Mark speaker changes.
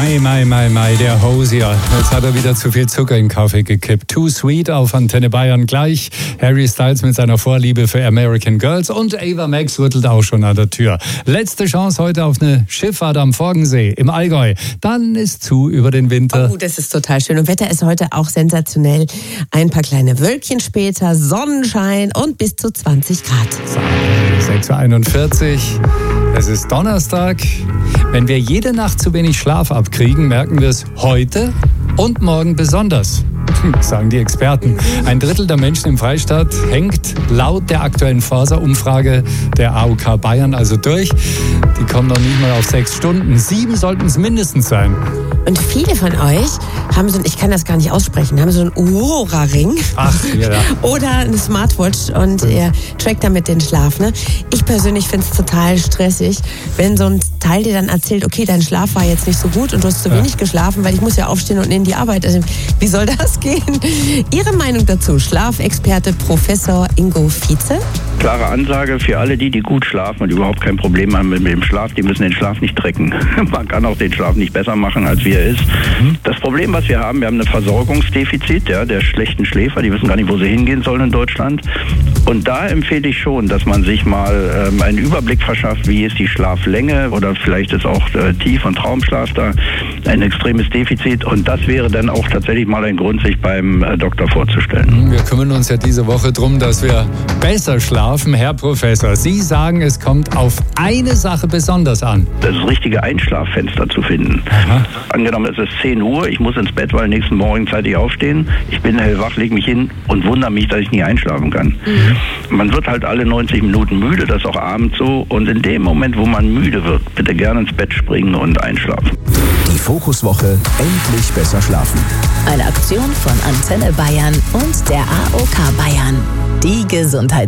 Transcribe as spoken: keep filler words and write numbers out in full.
Speaker 1: Mai, Mai, Mai, Mai, der Hosier. Jetzt hat er wieder zu viel Zucker in den Kaffee gekippt. Too Sweet auf Antenne Bayern gleich. Harry Styles mit seiner Vorliebe für American Girls und Ava Max rüttelt auch schon an der Tür. Letzte Chance heute auf eine Schifffahrt am Forgensee im Allgäu. Dann ist zu über den Winter.
Speaker 2: Oh, das ist total schön. Und Wetter ist heute auch sensationell. Ein paar kleine Wölkchen später, Sonnenschein und bis zu zwanzig Grad.
Speaker 1: sechs Uhr einundvierzig. Es ist Donnerstag. Wenn wir jede Nacht zu wenig Schlaf abkriegen, merken wir es heute und morgen besonders, sagen die Experten. Ein Drittel der Menschen im Freistaat hängt laut der aktuellen Forsa-Umfrage der A O K Bayern also durch. Die kommen noch nicht mal auf sechs Stunden. Sieben sollten es mindestens sein.
Speaker 2: Und viele von euch haben so ein, ich kann das gar nicht aussprechen, haben so einen Oura-Ring.
Speaker 1: Ach, ja.
Speaker 2: Oder eine Smartwatch und ihr trackt damit den Schlaf. Ne? Ich persönlich finde es total stressig, wenn so ein Teil dir dann erzählt, okay, dein Schlaf war jetzt nicht so gut und du hast zu wenig ja. geschlafen, weil ich muss ja aufstehen und in die Arbeit. Also, wie soll das gehen? Ihre Meinung dazu, Schlafexperte Professor Ingo Vize?
Speaker 3: Klare Ansage für alle die, die gut schlafen und überhaupt kein Problem haben mit dem Schlaf, die müssen den Schlaf nicht tracken. Man kann auch den Schlaf nicht besser machen, als wie er ist. Mhm. Das Problem, was wir haben, wir haben ein Versorgungsdefizit ja, der schlechten Schläfer, die wissen gar nicht, wo sie hingehen sollen in Deutschland. Und da empfehle ich schon, dass man sich mal ähm, einen Überblick verschafft, wie ist die Schlaflänge oder vielleicht ist auch äh, Tief- und Traumschlaf da ein extremes Defizit. Und das wäre dann auch tatsächlich mal ein Grund, sich beim äh, Doktor vorzustellen.
Speaker 1: Wir kümmern uns ja diese Woche darum, dass wir besser schlafen. Herr Professor, Sie sagen, es kommt auf eine Sache besonders an.
Speaker 3: Das richtige Einschlaffenster zu finden. Aha. Angenommen, es ist zehn Uhr, ich muss ins Bett, weil nächsten Morgen zeitig aufstehen. Ich bin hellwach, lege mich hin und wundere mich, dass ich nie einschlafen kann. Mhm. Man wird halt alle neunzig Minuten müde, das ist auch abends so. Und in dem Moment, wo man müde wird, bitte gerne ins Bett springen und einschlafen.
Speaker 4: Die Fokuswoche, endlich besser schlafen.
Speaker 5: Eine Aktion von Antenne Bayern und der A O K Bayern. Die Gesundheits